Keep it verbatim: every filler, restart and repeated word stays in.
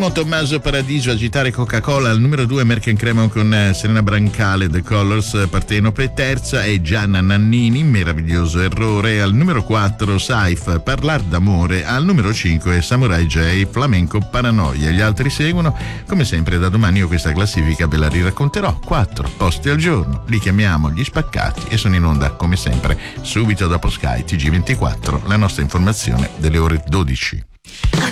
primo Tommaso Paradiso, Agitare Coca-Cola. Al numero due American Cremon con Serena Brancale, The Colors, Partenope. Terza è Gianna Nannini, Meraviglioso Errore. Al numero quattro Saif, Parlar d'amore. Al numero cinque Samurai J, Flamenco Paranoia. Gli altri seguono. Come sempre da domani io questa classifica ve la riracconterò. Quattro posti al giorno, li chiamiamo gli spaccati e sono in onda come sempre subito dopo Sky T G ventiquattro, la nostra informazione delle ore dodici.